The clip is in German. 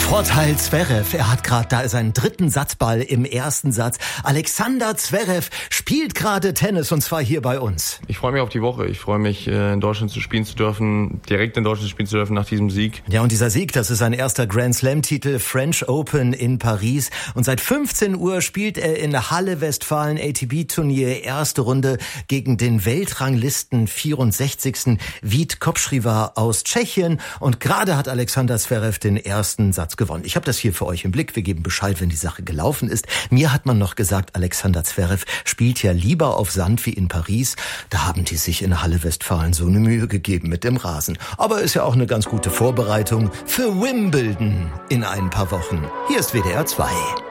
Vorteil Zverev, er hat gerade da seinen dritten Satzball im ersten Satz. Alexander Zverev spielt gerade Tennis und zwar hier bei uns. Ich freue mich auf die Woche. Ich freue mich, in Deutschland spielen zu dürfen, direkt in Deutschland spielen zu dürfen nach diesem Sieg. Ja, und dieser Sieg, das ist sein erster Grand Slam-Titel, French Open in Paris. Und seit 15 Uhr spielt er in Halle Westfalen ATP-Turnier, erste Runde gegen den Weltranglisten 64. Vít Kopřiva aus Tschechien. Und gerade hat Alexander Zverev den ersten Satz gewonnen. Ich habe das hier für euch im Blick. Wir geben Bescheid, wenn die Sache gelaufen ist. Mir hat man noch gesagt, Alexander Zverev spielt ja lieber auf Sand wie in Paris. Da haben die sich in Halle Westfalen so eine Mühe gegeben mit dem Rasen. Aber ist ja auch eine ganz gute Vorbereitung für Wimbledon in ein paar Wochen. Hier ist WDR 2.